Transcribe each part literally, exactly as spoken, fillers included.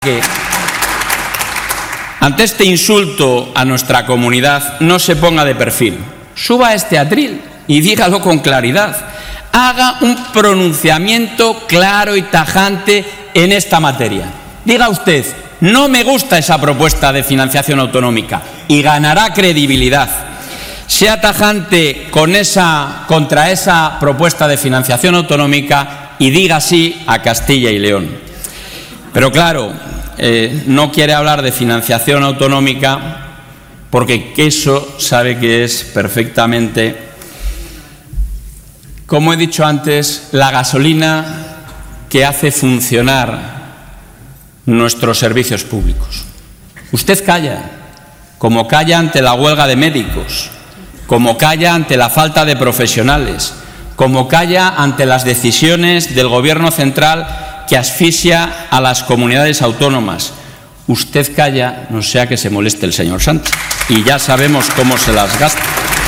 que ante este insulto a nuestra comunidad no se ponga de perfil, suba a este atril y dígalo con claridad, haga un pronunciamiento claro y tajante en esta materia. Diga usted, no me gusta esa propuesta de financiación autonómica, y ganará credibilidad. Sea tajante con esa, contra esa propuesta de financiación autonómica y diga sí a Castilla y León. Pero claro, eh, no quiere hablar de financiación autonómica porque eso sabe que es perfectamente, como he dicho antes, la gasolina que hace funcionar nuestros servicios públicos. Usted calla, como calla ante la huelga de médicos, como calla ante la falta de profesionales, como calla ante las decisiones del Gobierno central que asfixia a las comunidades autónomas. Usted calla, no sea que se moleste el señor Sánchez, y ya sabemos cómo se las gasta.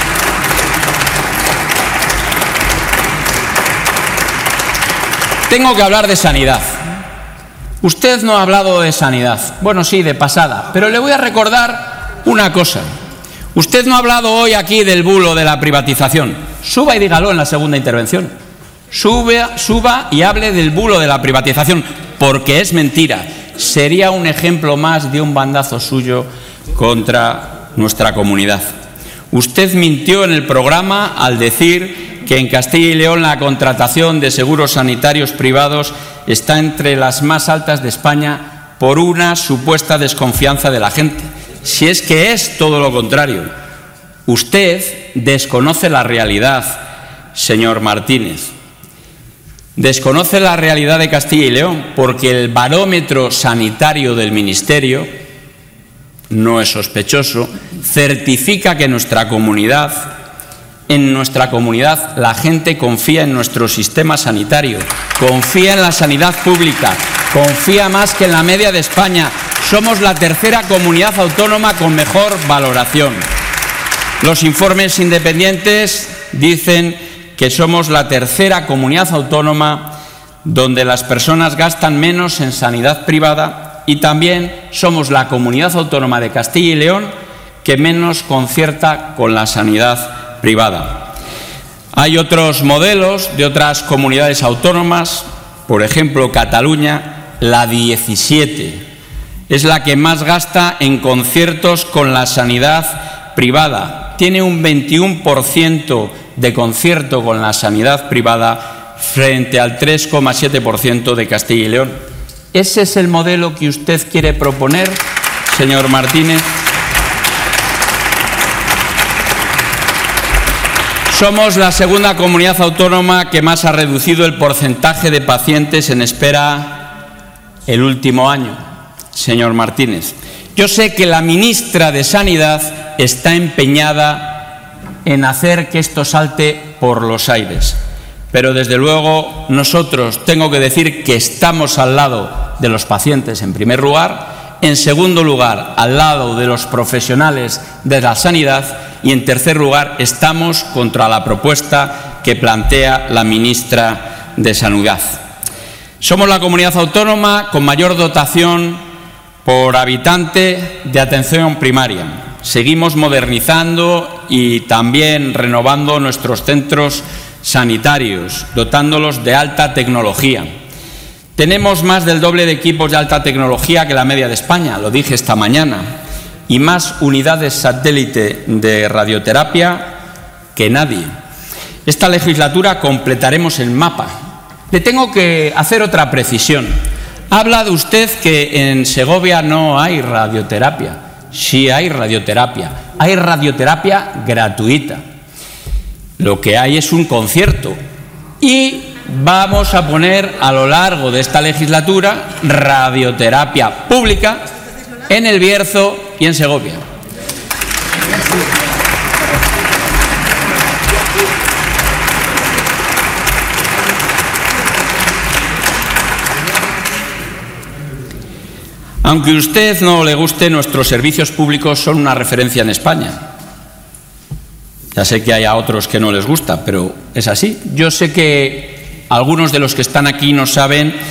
Tengo que hablar de sanidad. Usted no ha hablado de sanidad. Bueno, sí, de pasada, pero le voy a recordar una cosa. Usted no ha hablado hoy aquí del bulo de la privatización. Suba y dígalo en la segunda intervención. Suba, suba y hable del bulo de la privatización, porque es mentira. Sería un ejemplo más de un bandazo suyo contra nuestra comunidad. Usted mintió en el programa al decir que en Castilla y León la contratación de seguros sanitarios privados está entre las más altas de España por una supuesta desconfianza de la gente. Si es que es todo lo contrario. Usted desconoce la realidad, señor Martínez. Desconoce la realidad de Castilla y León, porque el barómetro sanitario del Ministerio, no es sospechoso, certifica que nuestra comunidad, en nuestra comunidad la gente confía en nuestro sistema sanitario, confía en la sanidad pública, confía más que en la media de España. Somos la tercera comunidad autónoma con mejor valoración. Los informes independientes dicen que somos la tercera comunidad autónoma donde las personas gastan menos en sanidad privada, y también somos la comunidad autónoma de Castilla y León que menos concierta con la sanidad privada. Hay otros modelos de otras comunidades autónomas, por ejemplo, Cataluña, la diecisiete, es la que más gasta en conciertos con la sanidad privada. Tiene un veintiuno por ciento de concierto con la sanidad privada frente al tres coma siete por ciento de Castilla y León. ¿Ese es el modelo que usted quiere proponer, señor Martínez? Somos la segunda comunidad autónoma que más ha reducido el porcentaje de pacientes en espera el último año, señor Martínez. Yo sé que la ministra de Sanidad está empeñada en hacer que esto salte por los aires. Pero desde luego nosotros, tengo que decir que estamos al lado de los pacientes en primer lugar, en segundo lugar al lado de los profesionales de la sanidad y en tercer lugar estamos contra la propuesta que plantea la ministra de Sanidad. Somos la comunidad autónoma con mayor dotación por habitante de atención primaria. Seguimos modernizando y también renovando nuestros centros sanitarios, dotándolos de alta tecnología. Tenemos más del doble de equipos de alta tecnología que la media de España, lo dije esta mañana, y más unidades satélite de radioterapia que nadie. Esta legislatura completaremos el mapa. Le tengo que hacer otra precisión. Habla de usted que en Segovia no hay radioterapia. Sí hay radioterapia, hay radioterapia gratuita. Lo que hay es un concierto y vamos a poner a lo largo de esta legislatura radioterapia pública en El Bierzo y en Segovia. Aunque a usted no le guste, nuestros servicios públicos son una referencia en España. Ya sé que hay a otros que no les gusta, pero es así. Yo sé que algunos de los que están aquí no saben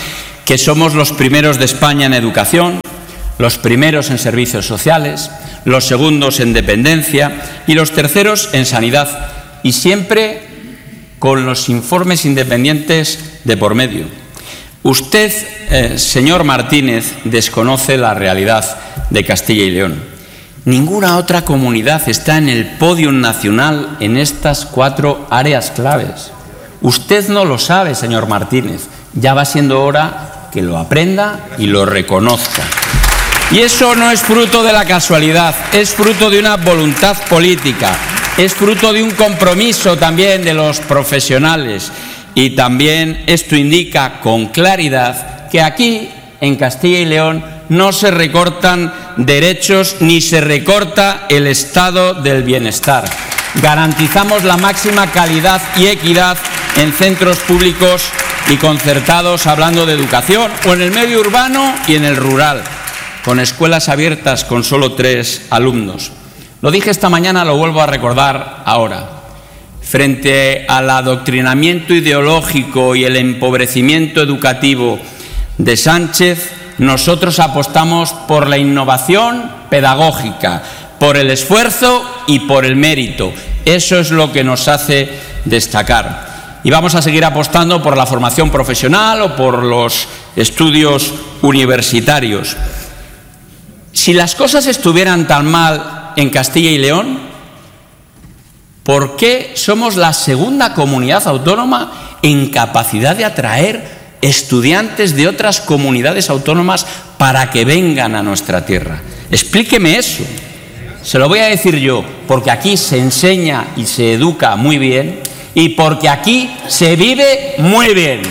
que somos los primeros de España en educación, los primeros en servicios sociales, los segundos en dependencia y los terceros en sanidad, y siempre con los informes independientes de por medio. Usted, eh, señor Martínez, desconoce la realidad de Castilla y León. Ninguna otra comunidad está en el podio nacional en estas cuatro áreas claves. Usted no lo sabe, señor Martínez. Ya va siendo hora que lo aprenda y lo reconozca. Y eso no es fruto de la casualidad, es fruto de una voluntad política, es fruto de un compromiso también de los profesionales. Y también esto indica con claridad que aquí, en Castilla y León, no se recortan derechos ni se recorta el estado del bienestar. Garantizamos la máxima calidad y equidad en centros públicos y concertados, hablando de educación, o en el medio urbano y en el rural, con escuelas abiertas con solo tres alumnos. Lo dije esta mañana, lo vuelvo a recordar ahora. Frente al adoctrinamiento ideológico y el empobrecimiento educativo de Sánchez, nosotros apostamos por la innovación pedagógica, por el esfuerzo y por el mérito. Eso es lo que nos hace destacar. Y vamos a seguir apostando por la formación profesional o por los estudios universitarios. Si las cosas estuvieran tan mal en Castilla y León, ¿por qué somos la segunda comunidad autónoma en capacidad de atraer estudiantes de otras comunidades autónomas para que vengan a nuestra tierra? Explíqueme eso. Se lo voy a decir yo, porque aquí se enseña y se educa muy bien y porque aquí se vive muy bien.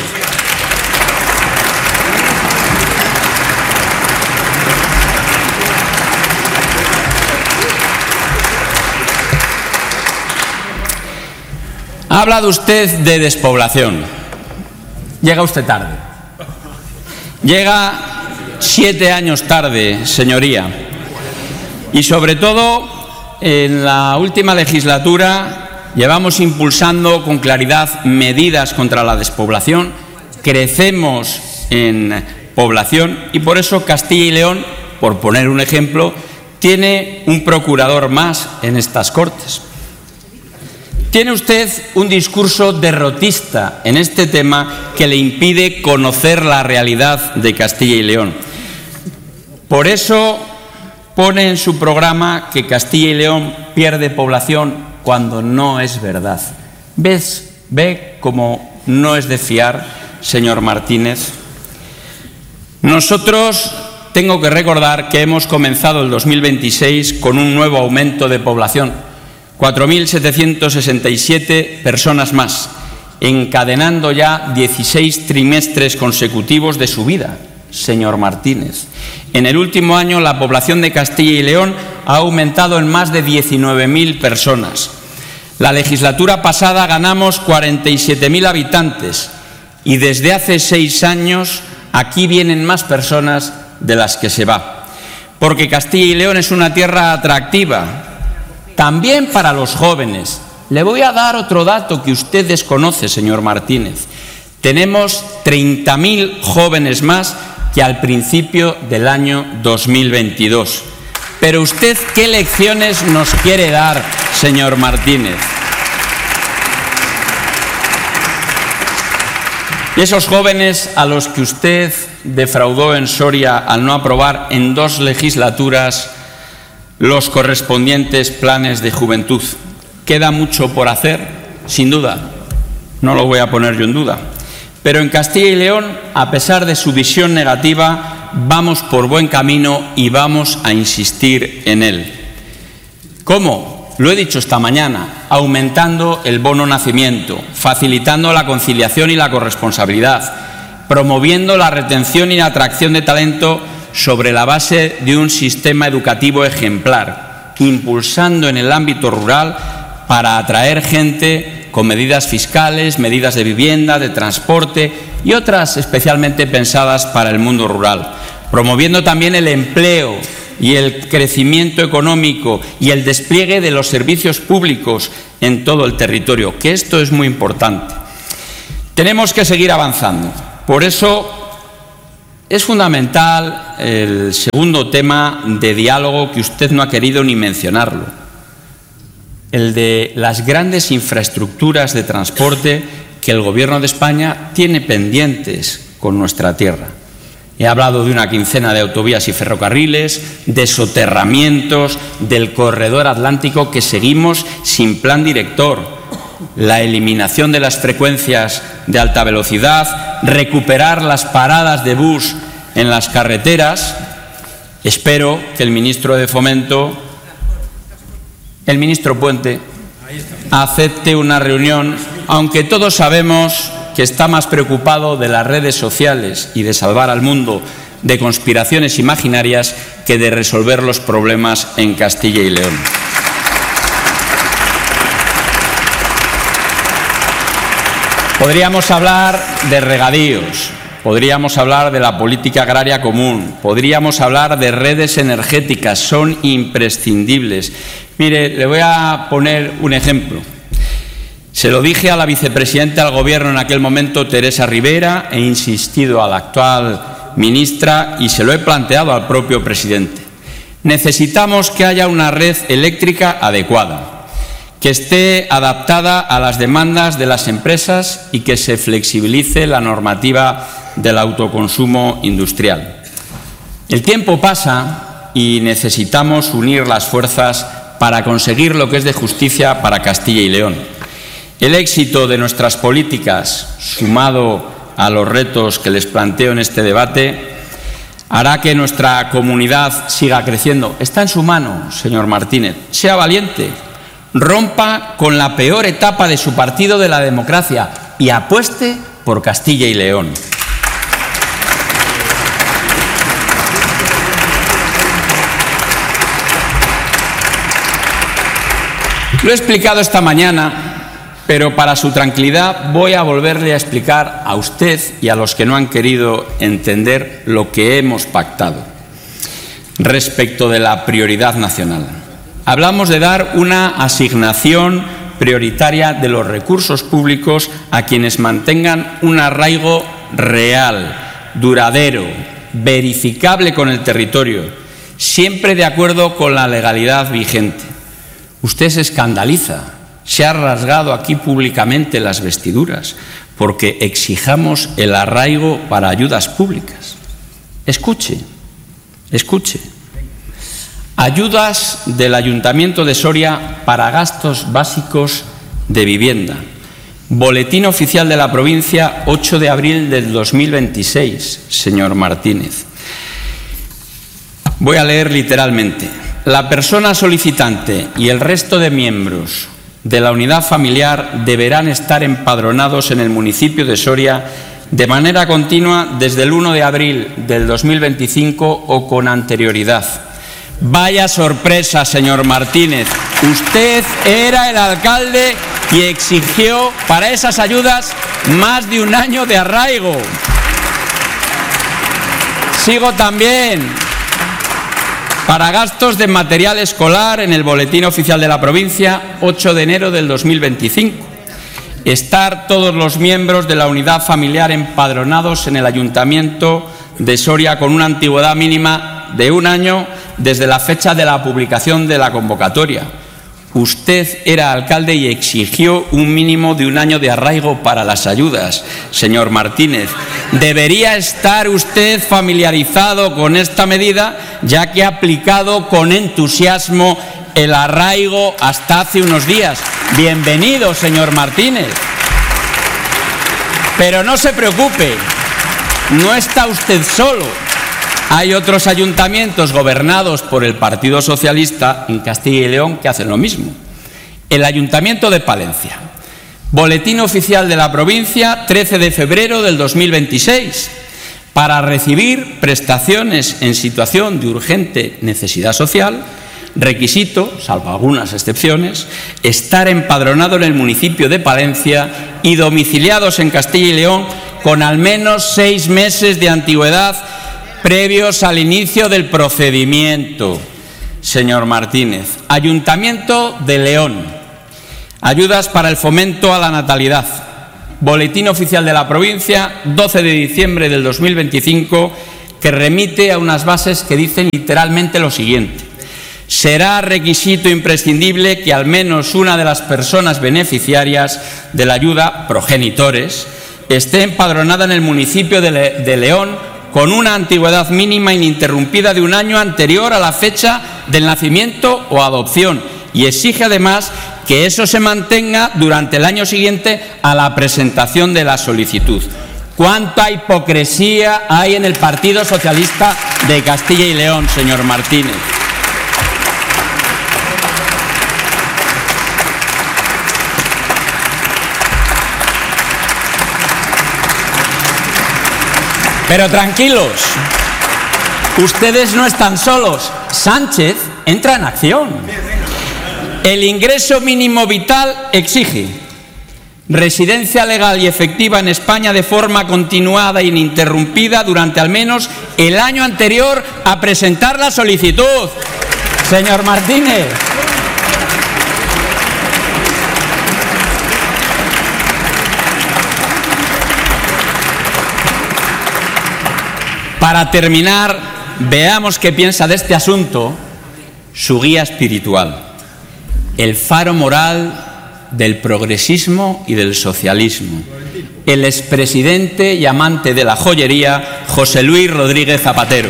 Ha hablado usted de despoblación. Llega usted tarde. Llega siete años tarde, señoría. Y sobre todo, en la última legislatura llevamos impulsando con claridad medidas contra la despoblación. Crecemos en población y por eso Castilla y León, por poner un ejemplo, tiene un procurador más en estas Cortes. Tiene usted un discurso derrotista en este tema que le impide conocer la realidad de Castilla y León. Por eso pone en su programa que Castilla y León pierde población cuando no es verdad. ¿Ves? ¿Ve cómo no es de fiar, señor Martínez? Nosotros, tengo que recordar que hemos comenzado el dos mil veintiséis con un nuevo aumento de población. cuatro mil setecientos sesenta y siete personas más, encadenando ya dieciséis trimestres consecutivos de subida, señor Martínez. En el último año la población de Castilla y León ha aumentado en más de diecinueve mil personas. La legislatura pasada ganamos cuarenta y siete mil habitantes y desde hace seis años aquí vienen más personas de las que se va. Porque Castilla y León es una tierra atractiva, también para los jóvenes. Le voy a dar otro dato que usted desconoce, señor Martínez. Tenemos treinta mil jóvenes más que al principio del año dos mil veintidós. Pero usted, ¿qué lecciones nos quiere dar, señor Martínez? Y esos jóvenes a los que usted defraudó en Soria al no aprobar en dos legislaturas los correspondientes planes de juventud. ¿Queda mucho por hacer? Sin duda. No lo voy a poner yo en duda. Pero en Castilla y León, a pesar de su visión negativa, vamos por buen camino y vamos a insistir en él. ¿Cómo? Lo he dicho esta mañana, aumentando el bono nacimiento, facilitando la conciliación y la corresponsabilidad, promoviendo la retención y la atracción de talento sobre la base de un sistema educativo ejemplar, impulsando en el ámbito rural para atraer gente con medidas fiscales, medidas de vivienda, de transporte y otras especialmente pensadas para el mundo rural, promoviendo también el empleo y el crecimiento económico y el despliegue de los servicios públicos en todo el territorio, que esto es muy importante. Tenemos que seguir avanzando. Por eso es fundamental el segundo tema de diálogo que usted no ha querido ni mencionarlo, el de las grandes infraestructuras de transporte que el Gobierno de España tiene pendientes con nuestra tierra. He hablado de una quincena de autovías y ferrocarriles, de soterramientos, del corredor atlántico que seguimos sin plan director, la eliminación de las frecuencias de alta velocidad, recuperar las paradas de bus en las carreteras. Espero que el ministro de Fomento, el ministro Puente, acepte una reunión, aunque todos sabemos que está más preocupado de las redes sociales y de salvar al mundo de conspiraciones imaginarias que de resolver los problemas en Castilla y León. Podríamos hablar de regadíos, podríamos hablar de la política agraria común, podríamos hablar de redes energéticas, son imprescindibles. Mire, le voy a poner un ejemplo. Se lo dije a la vicepresidenta del Gobierno en aquel momento, Teresa Rivera, he insistido a la actual ministra y se lo he planteado al propio presidente. Necesitamos que haya una red eléctrica adecuada, que esté adaptada a las demandas de las empresas y que se flexibilice la normativa del autoconsumo industrial. El tiempo pasa y necesitamos unir las fuerzas para conseguir lo que es de justicia para Castilla y León. El éxito de nuestras políticas, sumado a los retos que les planteo en este debate, hará que nuestra comunidad siga creciendo. Está en su mano, señor Martínez. Sea valiente, rompa con la peor etapa de su partido de la democracia y apueste por Castilla y León. Lo he explicado esta mañana, pero para su tranquilidad voy a volverle a explicar a usted y a los que no han querido entender lo que hemos pactado respecto de la prioridad nacional. Hablamos de dar una asignación prioritaria de los recursos públicos a quienes mantengan un arraigo real, duradero, verificable con el territorio, siempre de acuerdo con la legalidad vigente. Usted se escandaliza. Se ha rasgado aquí públicamente las vestiduras porque exijamos el arraigo para ayudas públicas. Escuche, escuche. Ayudas del Ayuntamiento de Soria para gastos básicos de vivienda. Boletín oficial de la provincia, ocho de abril del dos mil veintiséis, señor Martínez. Voy a leer literalmente. La persona solicitante y el resto de miembros de la unidad familiar deberán estar empadronados en el municipio de Soria de manera continua desde el uno de abril del dos mil veinticinco o con anterioridad. Vaya sorpresa, señor Martínez. Usted era el alcalde y exigió para esas ayudas más de un año de arraigo. Sigo también. Para gastos de material escolar en el Boletín Oficial de la Provincia, ocho de enero del dos mil veinticinco. Estar todos los miembros de la unidad familiar empadronados en el Ayuntamiento de Soria con una antigüedad mínima de un año desde la fecha de la publicación de la convocatoria. Usted era alcalde y exigió un mínimo de un año de arraigo para las ayudas, señor Martínez. Debería estar usted familiarizado con esta medida, ya que ha aplicado con entusiasmo el arraigo hasta hace unos días. Bienvenido, señor Martínez. Pero no se preocupe, no está usted solo. Hay otros ayuntamientos gobernados por el Partido Socialista en Castilla y León que hacen lo mismo. El Ayuntamiento de Palencia. Boletín Oficial de la Provincia, trece de febrero del dos mil veintiséis. Para recibir prestaciones en situación de urgente necesidad social, requisito, salvo algunas excepciones, estar empadronado en el municipio de Palencia y domiciliados en Castilla y León con al menos seis meses de antigüedad previos al inicio del procedimiento. Señor Martínez. Ayuntamiento de León. Ayudas para el fomento a la natalidad. Boletín Oficial de la Provincia, doce de diciembre del dos mil veinticinco. que remite a unas bases que dicen literalmente lo siguiente: será requisito imprescindible que al menos una de las personas beneficiarias de la ayuda, progenitores, esté empadronada en el municipio de, Le- de León con una antigüedad mínima ininterrumpida de un año anterior a la fecha del nacimiento o adopción, y exige además que eso se mantenga durante el año siguiente a la presentación de la solicitud. ¿Cuánta hipocresía hay en el Partido Socialista de Castilla y León, señor Martínez? Pero tranquilos, ustedes no están solos. Sánchez entra en acción. El ingreso mínimo vital exige residencia legal y efectiva en España de forma continuada e ininterrumpida durante al menos el año anterior a presentar la solicitud. Señor Martínez. Para terminar, veamos qué piensa de este asunto su guía espiritual, el faro moral del progresismo y del socialismo, el expresidente y amante de la joyería, José Luis Rodríguez Zapatero.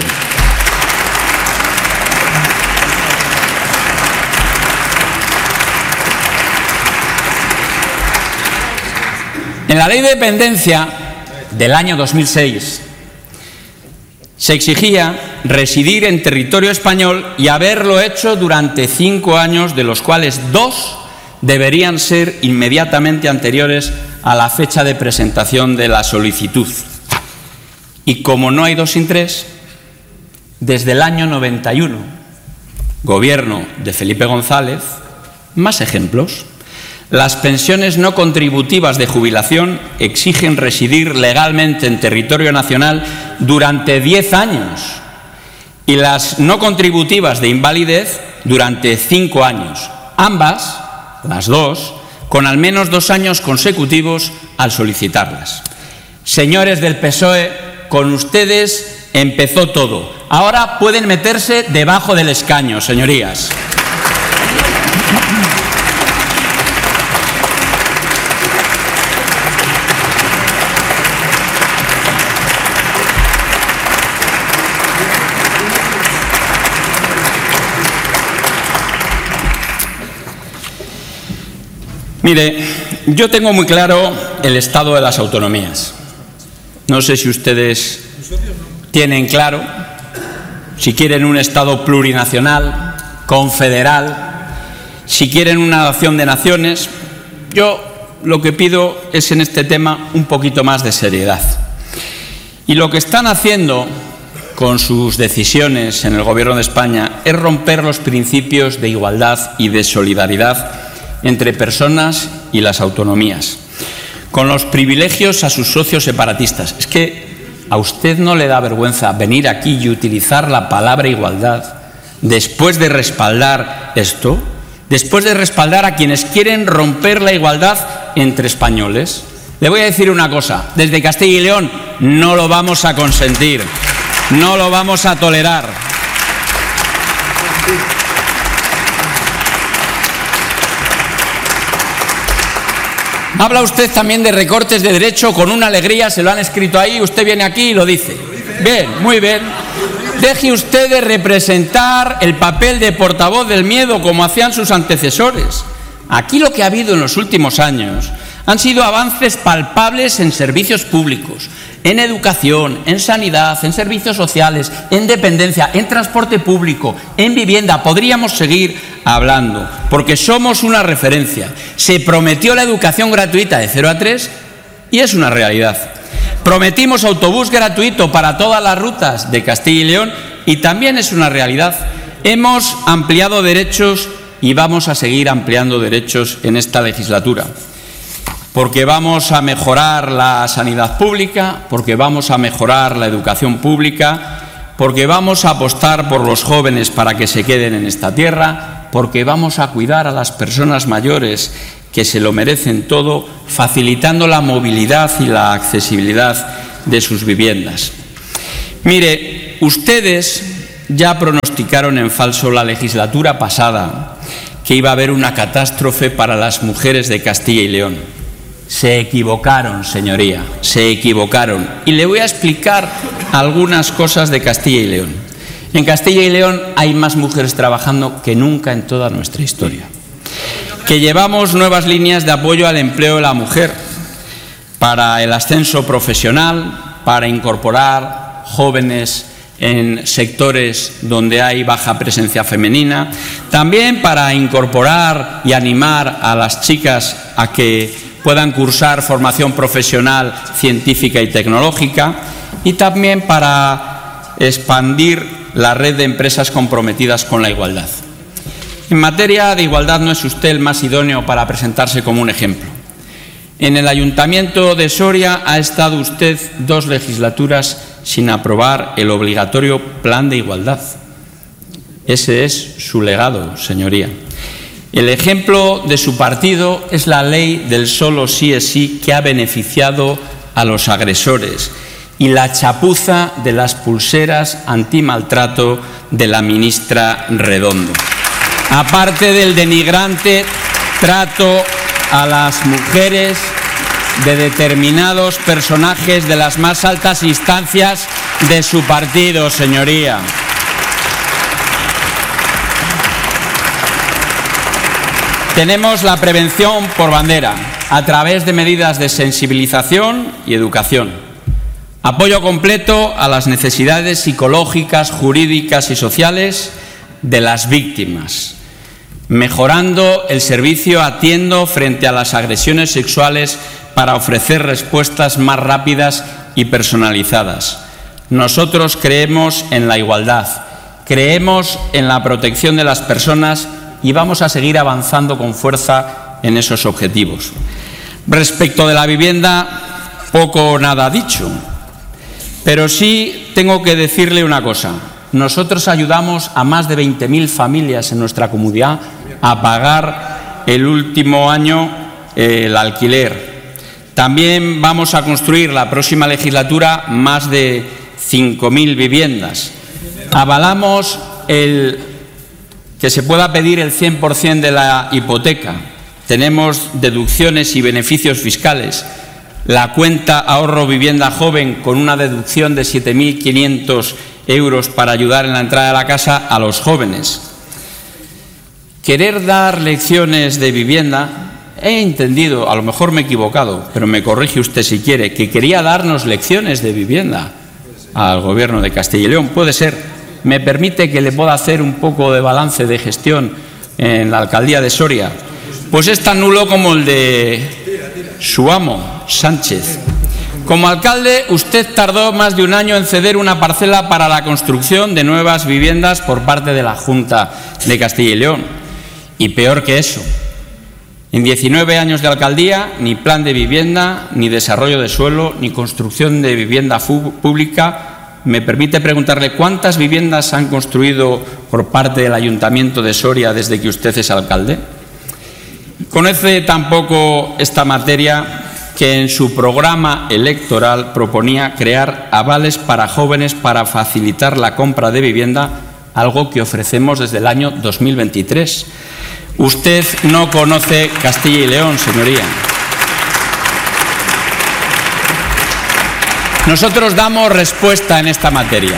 En la ley de dependencia del año dos mil seis, se exigía residir en territorio español y haberlo hecho durante cinco años, de los cuales dos deberían ser inmediatamente anteriores a la fecha de presentación de la solicitud. Y como no hay dos sin tres, desde el año noventa y uno, gobierno de Felipe González, más ejemplos. Las pensiones no contributivas de jubilación exigen residir legalmente en territorio nacional durante diez años y las no contributivas de invalidez durante cinco años, ambas, las dos, con al menos dos años consecutivos al solicitarlas. Señores del P S O E, con ustedes empezó todo. Ahora pueden meterse debajo del escaño, señorías. Mire, yo tengo muy claro el estado de las autonomías. No sé si ustedes tienen claro si quieren un Estado plurinacional, confederal, si quieren una nación de naciones. Yo lo que pido es en este tema un poquito más de seriedad. Y lo que están haciendo con sus decisiones en el Gobierno de España es romper los principios de igualdad y de solidaridad entre personas y las autonomías, con los privilegios a sus socios separatistas. Es que a usted no le da vergüenza venir aquí y utilizar la palabra igualdad después de respaldar esto, después de respaldar a quienes quieren romper la igualdad entre españoles. Le voy a decir una cosa, desde Castilla y León no lo vamos a consentir, no lo vamos a tolerar. Habla usted también de recortes de derecho con una alegría, se lo han escrito ahí, usted viene aquí y lo dice. Bien, muy bien. Deje usted de representar el papel de portavoz del miedo como hacían sus antecesores. Aquí lo que ha habido en los últimos años han sido avances palpables en servicios públicos, en educación, en sanidad, en servicios sociales, en dependencia, en transporte público, en vivienda. Podríamos seguir hablando, porque somos una referencia. Se prometió la educación gratuita de cero a tres y es una realidad. Prometimos autobús gratuito para todas las rutas de Castilla y León y también es una realidad. Hemos ampliado derechos y vamos a seguir ampliando derechos en esta legislatura, porque vamos a mejorar la sanidad pública, porque vamos a mejorar la educación pública, porque vamos a apostar por los jóvenes para que se queden en esta tierra, porque vamos a cuidar a las personas mayores que se lo merecen todo, facilitando la movilidad y la accesibilidad de sus viviendas. Mire, ustedes ya pronosticaron en falso la legislatura pasada que iba a haber una catástrofe para las mujeres de Castilla y León. Se equivocaron, señoría, se equivocaron. Y le voy a explicar algunas cosas de Castilla y León. En Castilla y León hay más mujeres trabajando que nunca en toda nuestra historia. Que llevamos nuevas líneas de apoyo al empleo de la mujer para el ascenso profesional, para incorporar jóvenes en sectores donde hay baja presencia femenina, también para incorporar y animar a las chicas a que puedan cursar formación profesional, científica y tecnológica, y también para expandir la red de empresas comprometidas con la igualdad. En materia de igualdad no es usted el más idóneo para presentarse como un ejemplo. En el Ayuntamiento de Soria ha estado usted dos legislaturas sin aprobar el obligatorio plan de igualdad. Ese es su legado, señoría. El ejemplo de su partido es la ley del solo sí es sí, que ha beneficiado a los agresores, y la chapuza de las pulseras antimaltrato de la ministra Redondo. Aparte del denigrante trato a las mujeres de determinados personajes de las más altas instancias de su partido, señoría. Tenemos la prevención por bandera, a través de medidas de sensibilización y educación. Apoyo completo a las necesidades psicológicas, jurídicas y sociales de las víctimas. Mejorando el servicio Atiendo frente a las agresiones sexuales para ofrecer respuestas más rápidas y personalizadas. Nosotros creemos en la igualdad, creemos en la protección de las personas y vamos a seguir avanzando con fuerza en esos objetivos. Respecto de la vivienda, poco o nada dicho, pero sí tengo que decirle una cosa. Nosotros ayudamos a más de veinte mil familias en nuestra comunidad a pagar el último año eh, el alquiler. También vamos a construir la próxima legislatura más de cinco mil viviendas. Avalamos el que se pueda pedir el cien por cien de la hipoteca. Tenemos deducciones y beneficios fiscales. La cuenta Ahorro Vivienda Joven con una deducción de siete mil quinientos euros para ayudar en la entrada de la casa a los jóvenes. Querer dar lecciones de vivienda, he entendido, a lo mejor me he equivocado, pero me corrige usted si quiere, que quería darnos lecciones de vivienda al Gobierno de Castilla y León. Puede ser. Me permite que le pueda hacer un poco de balance de gestión en la alcaldía de Soria. Pues es tan nulo como el de su amo, Sánchez. Como alcalde, usted tardó más de un año en ceder una parcela para la construcción de nuevas viviendas por parte de la Junta de Castilla y León. Y peor que eso, en diecinueve años de alcaldía, ni plan de vivienda, ni desarrollo de suelo, ni construcción de vivienda pública. ¿Me permite preguntarle cuántas viviendas han construido por parte del Ayuntamiento de Soria desde que usted es alcalde? Conoce tampoco esta materia, que en su programa electoral proponía crear avales para jóvenes para facilitar la compra de vivienda, algo que ofrecemos desde el año dos mil veintitrés. Usted no conoce Castilla y León, señoría. Nosotros damos respuesta en esta materia.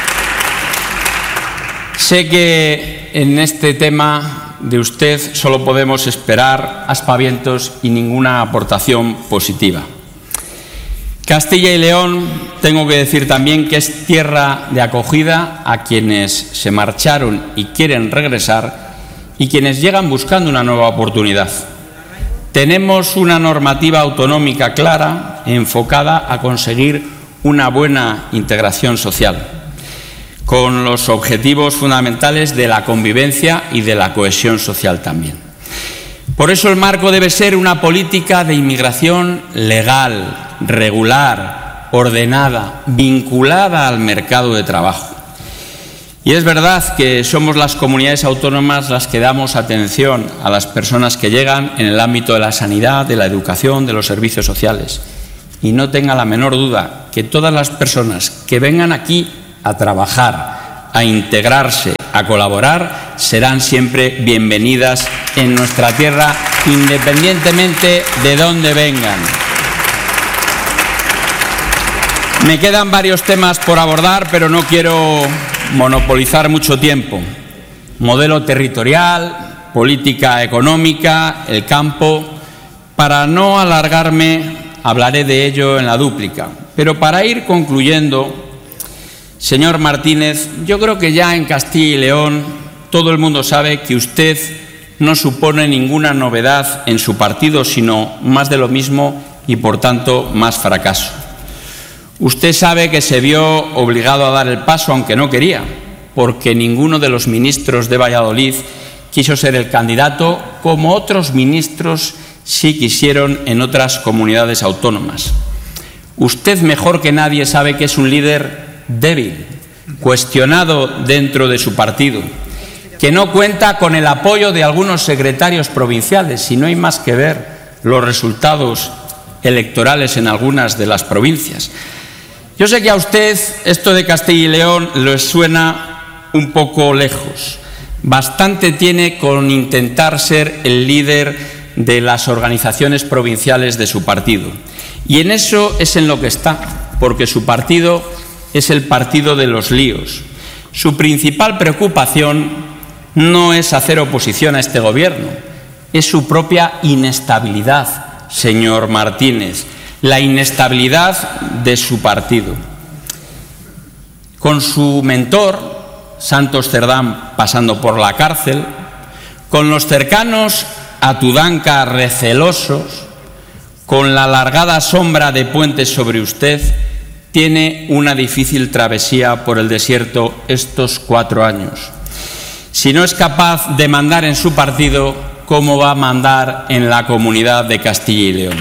Sé que en este tema de usted solo podemos esperar aspavientos y ninguna aportación positiva. Castilla y León, tengo que decir también que es tierra de acogida a quienes se marcharon y quieren regresar y quienes llegan buscando una nueva oportunidad. Tenemos una normativa autonómica clara, enfocada a conseguir una buena integración social, con los objetivos fundamentales de la convivencia y de la cohesión social también. Por eso el marco debe ser una política de inmigración legal, regular, ordenada, vinculada al mercado de trabajo. Y es verdad que somos las comunidades autónomas las que damos atención a las personas que llegan en el ámbito de la sanidad, de la educación, de los servicios sociales. Y no tenga la menor duda que todas las personas que vengan aquí a trabajar, a integrarse, a colaborar, serán siempre bienvenidas en nuestra tierra, independientemente de dónde vengan. Me quedan varios temas por abordar, pero no quiero monopolizar mucho tiempo. Modelo territorial, política económica, el campo. Para no alargarme, hablaré de ello en la dúplica. Pero para ir concluyendo, señor Martínez, yo creo que ya en Castilla y León todo el mundo sabe que usted no supone ninguna novedad en su partido, sino más de lo mismo y, por tanto, más fracaso. Usted sabe que se vio obligado a dar el paso, aunque no quería, porque ninguno de los ministros de Valladolid quiso ser el candidato, como otros ministros sí quisieron en otras comunidades autónomas. Usted mejor que nadie sabe que es un líder débil, cuestionado dentro de su partido, que no cuenta con el apoyo de algunos secretarios provinciales, y no hay más que ver los resultados electorales en algunas de las provincias. Yo sé que a usted esto de Castilla y León le suena un poco lejos. Bastante tiene con intentar ser el líder de las organizaciones provinciales de su partido. Y en eso es en lo que está, porque su partido es el partido de los líos. Su principal preocupación no es hacer oposición a este gobierno, es su propia inestabilidad, señor Martínez, la inestabilidad de su partido. Con su mentor, Santos Cerdán, pasando por la cárcel, con los cercanos a Tudanca recelosos, con la alargada sombra de Puentes sobre usted, tiene una difícil travesía por el desierto estos cuatro años. Si no es capaz de mandar en su partido, ¿cómo va a mandar en la comunidad de Castilla y León?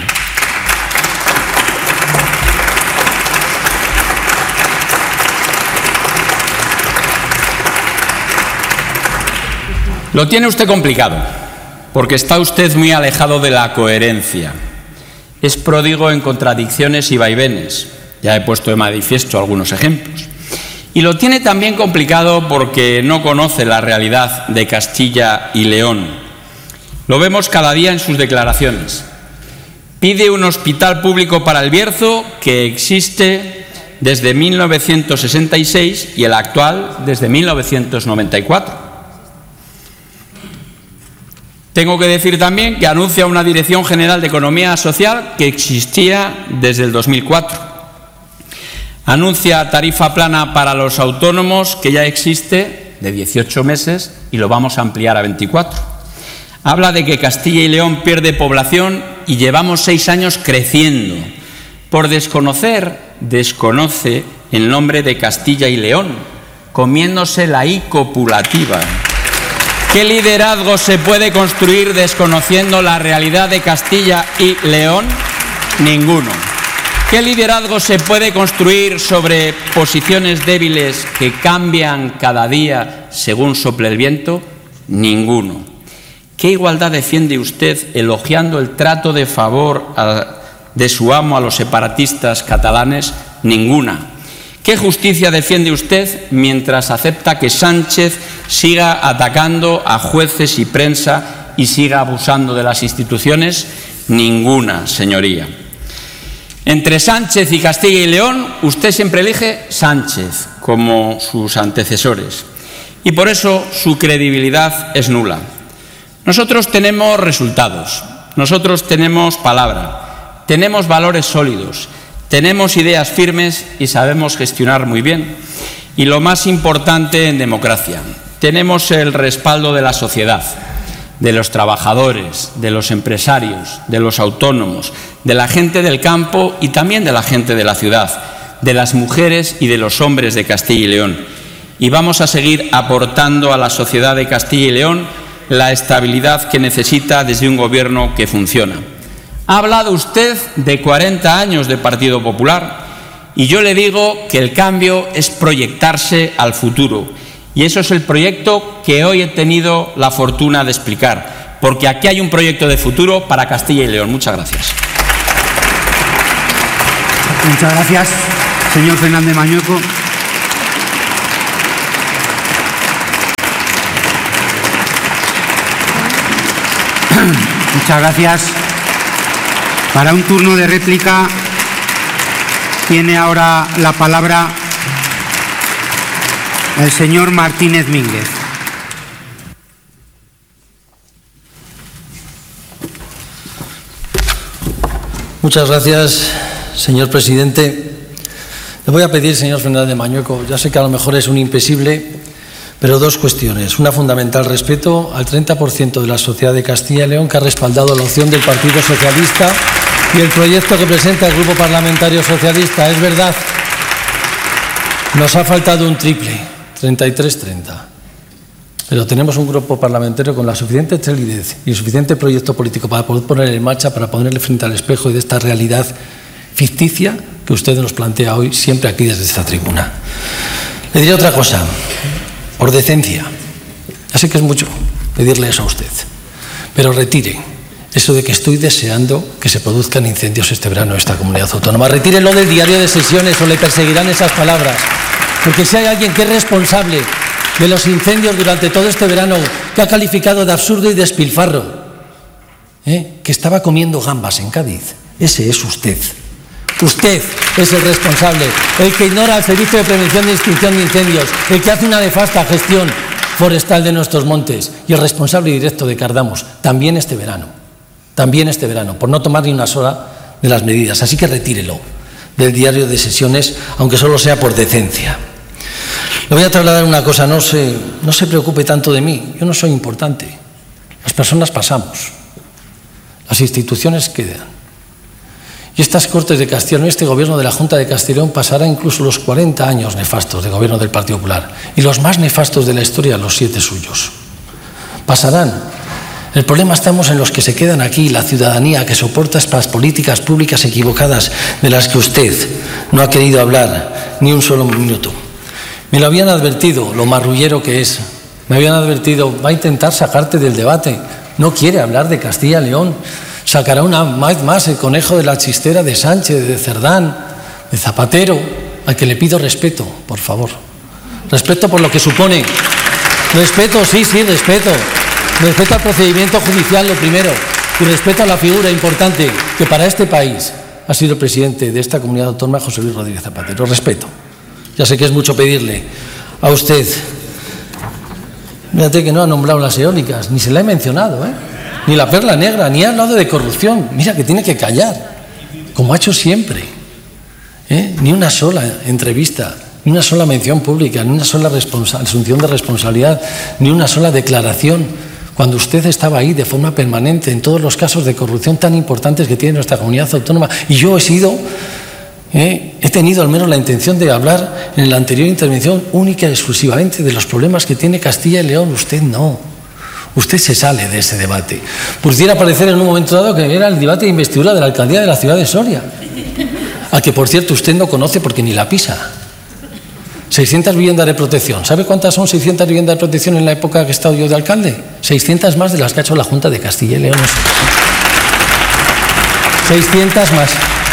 Lo tiene usted complicado, porque está usted muy alejado de la coherencia. Es pródigo en contradicciones y vaivenes. Ya he puesto de manifiesto algunos ejemplos. Y lo tiene también complicado porque no conoce la realidad de Castilla y León. Lo vemos cada día en sus declaraciones. Pide un hospital público para el Bierzo que existe desde mil novecientos sesenta y seis y el actual desde mil novecientos noventa y cuatro. Tengo que decir también que anuncia una Dirección General de Economía Social que existía desde el dos mil cuatro. Anuncia tarifa plana para los autónomos que ya existe de dieciocho meses y lo vamos a ampliar a veinticuatro. Habla de que Castilla y León pierde población y llevamos seis años creciendo. Por desconocer, desconoce el nombre de Castilla y León, comiéndose la I copulativa. ¿Qué liderazgo se puede construir desconociendo la realidad de Castilla y León? Ninguno. ¿Qué liderazgo se puede construir sobre posiciones débiles que cambian cada día según sople el viento? Ninguno. ¿Qué igualdad defiende usted elogiando el trato de favor a, de su amo a los separatistas catalanes? Ninguna. ¿Qué justicia defiende usted mientras acepta que Sánchez siga atacando a jueces y prensa y siga abusando de las instituciones? Ninguna, señoría. Entre Sánchez y Castilla y León, usted siempre elige Sánchez, como sus antecesores, y por eso su credibilidad es nula. Nosotros tenemos resultados, nosotros tenemos palabra, tenemos valores sólidos, tenemos ideas firmes y sabemos gestionar muy bien. Y lo más importante en democracia, tenemos el respaldo de la sociedad, de los trabajadores, de los empresarios, de los autónomos, de la gente del campo y también de la gente de la ciudad, de las mujeres y de los hombres de Castilla y León. Y vamos a seguir aportando a la sociedad de Castilla y León la estabilidad que necesita desde un gobierno que funciona. Ha hablado usted de cuarenta años de Partido Popular y yo le digo que el cambio es proyectarse al futuro. Y eso es el proyecto que hoy he tenido la fortuna de explicar, porque aquí hay un proyecto de futuro para Castilla y León. Muchas gracias. Muchas gracias, señor Fernández Mañueco. Muchas gracias. Para un turno de réplica tiene ahora la palabra el señor Martínez Mínguez. Muchas gracias, señor presidente. Le voy a pedir, señor Fernández Mañueco, ya sé que a lo mejor es un impesible, pero dos cuestiones. Una fundamental, respeto al treinta por ciento de la sociedad de Castilla y León que ha respaldado la opción del Partido Socialista y el proyecto que presenta el Grupo Parlamentario Socialista. Es verdad, nos ha faltado un triple, treinta y tres treinta. Pero tenemos un grupo parlamentario con la suficiente solidez y el suficiente proyecto político para poder poner en marcha, para ponerle frente al espejo de esta realidad ficticia que usted nos plantea hoy, siempre aquí desde esta tribuna. Le diré otra cosa, por decencia. Ya sé que es mucho pedirle eso a usted, pero retire eso de que estoy deseando que se produzcan incendios este verano en esta comunidad autónoma. Retírelo del diario de sesiones o le perseguirán esas palabras. Porque si hay alguien que es responsable de los incendios durante todo este verano, que ha calificado de absurdo y despilfarro, ¿eh? que estaba comiendo gambas en Cádiz, ese es usted. Usted es el responsable, el que ignora el Servicio de Prevención y Extinción de Incendios, el que hace una nefasta gestión forestal de nuestros montes y el responsable directo de Cardamos, también este verano, también este verano, por no tomar ni una sola de las medidas. Así que retírelo del diario de sesiones, aunque solo sea por decencia. Le voy a trasladar una cosa, no se, no se preocupe tanto de mí, yo no soy importante. Las personas pasamos, las instituciones quedan. Y estas Cortes de Castilla y León, este gobierno de la Junta de Castilla y León pasará incluso los cuarenta años nefastos de gobierno del Partido Popular y los más nefastos de la historia, los siete suyos. Pasarán. El problema estamos en los que se quedan aquí, la ciudadanía que soporta estas políticas públicas equivocadas de las que usted no ha querido hablar ni un solo minuto. Me lo habían advertido, lo marrullero que es. Me habían advertido, va a intentar sacarte del debate. No quiere hablar de Castilla y León. Sacará una vez más el conejo de la chistera de Sánchez, de Cerdán, de Zapatero, al que le pido respeto, por favor. Respeto por lo que supone. Respeto, sí, sí, respeto. Respeto al procedimiento judicial, lo primero. Y respeto a la figura importante que para este país ha sido el presidente de esta comunidad autónoma, José Luis Rodríguez Zapatero. Respeto. Ya sé que es mucho pedirle a usted. Fíjate que no ha nombrado las eólicas, ni se la he mencionado, ¿eh? Ni la perla negra, ni ha hablado de corrupción. Mira que tiene que callar, como ha hecho siempre. ¿Eh? Ni una sola entrevista, ni una sola mención pública, ni una sola asunción de responsabilidad, ni una sola declaración, cuando usted estaba ahí de forma permanente en todos los casos de corrupción tan importantes que tiene nuestra comunidad autónoma. Y yo he sido... ¿Eh? He tenido al menos la intención de hablar en la anterior intervención única y exclusivamente de los problemas que tiene Castilla y León. Usted no. Usted se sale de ese debate. Pudiera parecer en un momento dado que era el debate de investidura de la alcaldía de la ciudad de Soria, a que, por cierto, usted no conoce porque ni la pisa. seiscientas viviendas de protección. ¿Sabe cuántas son seiscientas viviendas de protección en la época que he estado yo de alcalde? seiscientas más de las que ha hecho la Junta de Castilla y León. seiscientas más.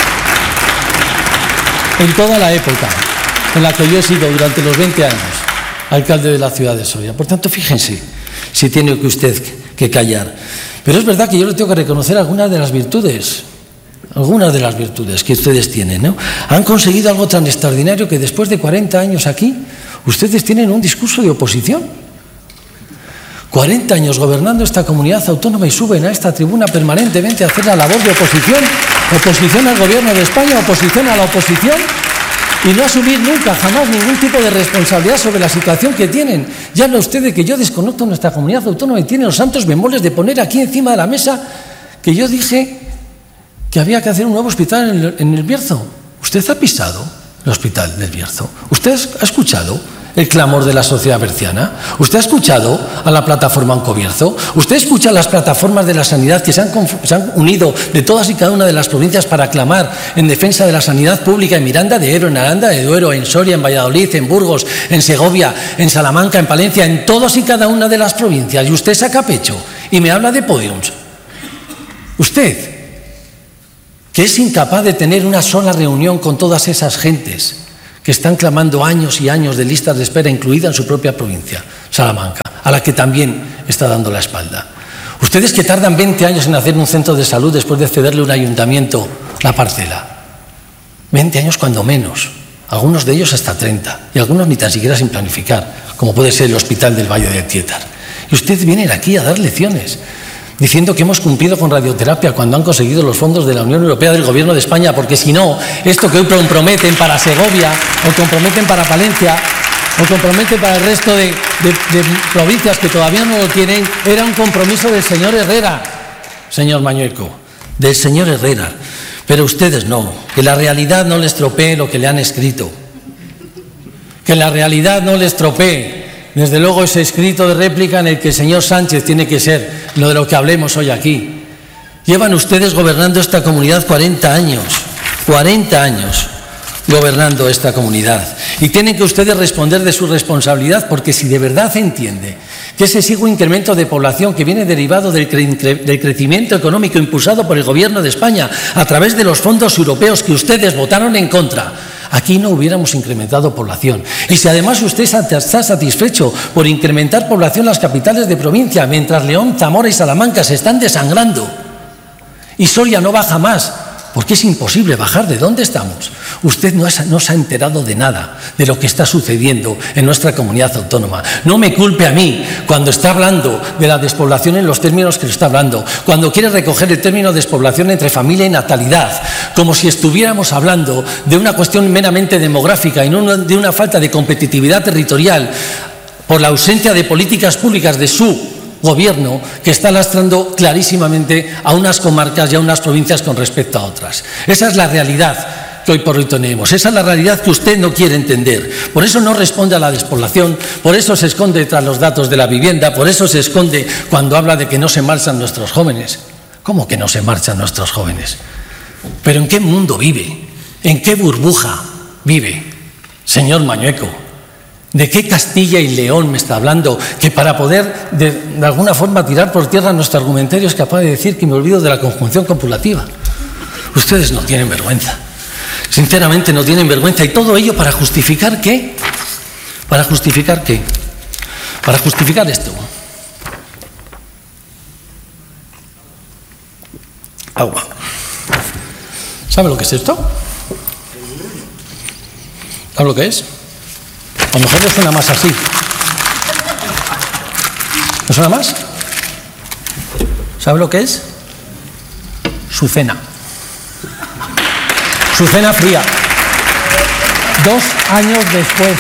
En toda la época en la que yo he sido durante los veinte años alcalde de la ciudad de Soria. Por tanto, fíjense si tiene que usted que callar. Pero es verdad que yo le tengo que reconocer algunas de las virtudes, algunas de las virtudes que ustedes tienen, ¿no? Han conseguido algo tan extraordinario que después de cuarenta años aquí, ustedes tienen un discurso de oposición. cuarenta años gobernando esta comunidad autónoma y suben a esta tribuna permanentemente a hacer la labor de oposición, oposición al gobierno de España, oposición a la oposición, y no asumir nunca, jamás, ningún tipo de responsabilidad sobre la situación que tienen. Ya habla usted de que yo desconozco nuestra comunidad autónoma y tiene los santos bemoles de poner aquí encima de la mesa que yo dije que había que hacer un nuevo hospital en el, en el Bierzo. ¿Usted ha pisado el hospital del Bierzo? ¿Usted ha escuchado el clamor de la sociedad berciana? ¿Usted ha escuchado a la plataforma Oncobierzo? ¿Usted escucha a las plataformas de la sanidad que se han, se han unido de todas y cada una de las provincias para clamar en defensa de la sanidad pública en Miranda de Ebro, en Aranda de Duero, en Soria, en Valladolid, en Burgos, en Segovia, en Salamanca, en Palencia, en todas y cada una de las provincias? Y usted saca pecho y me habla de podiums. Usted, que es incapaz de tener una sola reunión con todas esas gentes que están clamando años y años de listas de espera, incluida en su propia provincia, Salamanca, a la que también está dando la espalda. Ustedes que tardan veinte años en hacer un centro de salud después de cederle a un ayuntamiento la parcela. veinte años cuando menos. Algunos de ellos hasta treinta. Y algunos ni tan siquiera sin planificar, como puede ser el Hospital del Valle de Tietar. Y ustedes vienen aquí a dar lecciones, diciendo que hemos cumplido con radioterapia cuando han conseguido los fondos de la Unión Europea, del Gobierno de España, porque si no, esto que hoy comprometen para Segovia, o comprometen para Palencia, o comprometen para el resto de, de, de provincias que todavía no lo tienen, era un compromiso del señor Herrera, señor Mañueco, del señor Herrera. Pero ustedes no, que la realidad no les tropee lo que le han escrito, que la realidad no les tropee. Desde luego ese escrito de réplica en el que el señor Sánchez tiene que ser lo de lo que hablemos hoy aquí. Llevan ustedes gobernando esta comunidad cuarenta años, cuarenta años gobernando esta comunidad. Y tienen que ustedes responder de su responsabilidad, porque si de verdad entiende que ese sigo incremento de población que viene derivado del, cre del crecimiento económico impulsado por el Gobierno de España a través de los fondos europeos que ustedes votaron en contra, aquí no hubiéramos incrementado población. Y si además usted está satisfecho por incrementar población en las capitales de provincia, mientras León, Zamora y Salamanca se están desangrando y Soria no baja más, porque es imposible bajar de dónde estamos, usted no, es, no se ha enterado de nada de lo que está sucediendo en nuestra comunidad autónoma. No me culpe a mí cuando está hablando de la despoblación en los términos que lo está hablando, cuando quiere recoger el término despoblación entre familia y natalidad, como si estuviéramos hablando de una cuestión meramente demográfica y no de una falta de competitividad territorial por la ausencia de políticas públicas de su Gobierno, que está lastrando clarísimamente a unas comarcas y a unas provincias con respecto a otras. Esa es la realidad que hoy por hoy tenemos. Esa es la realidad que usted no quiere entender. Por eso no responde a la despoblación, por eso se esconde tras los datos de la vivienda, por eso se esconde cuando habla de que no se marchan nuestros jóvenes. ¿Cómo que no se marchan nuestros jóvenes? ¿Pero en qué mundo vive? ¿En qué burbuja vive, señor Mañueco? ¿De qué Castilla y León me está hablando? Que para poder, de, de alguna forma, tirar por tierra nuestro argumentario es capaz de decir que me olvido de la conjunción copulativa. Ustedes no tienen vergüenza. Sinceramente no tienen vergüenza. ¿Y todo ello para justificar qué? ¿Para justificar qué? Para justificar esto. Agua. ¿Sabe lo que es esto? ¿Sabe lo que es? A lo mejor le suena más así. ¿Le suena más? ¿Sabe lo que es? Su cena. Su cena fría. Dos años después.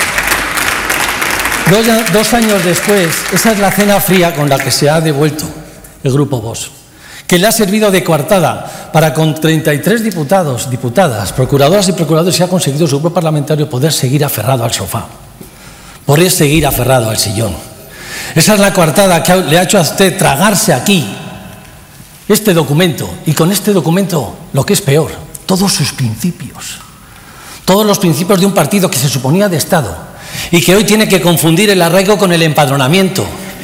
Dos, dos años después, esa es la cena fría con la que se ha devuelto el Grupo Vox, que le ha servido de coartada para, con treinta y tres diputados, diputadas, procuradoras y procuradores, se ha conseguido su grupo parlamentario poder seguir aferrado al sofá, poder seguir aferrado al sillón. Esa es la coartada que le ha hecho a usted tragarse aquí este documento, y con este documento, lo que es peor, todos sus principios, todos los principios de un partido que se suponía de Estado y que hoy tiene que confundir el arraigo con el empadronamiento.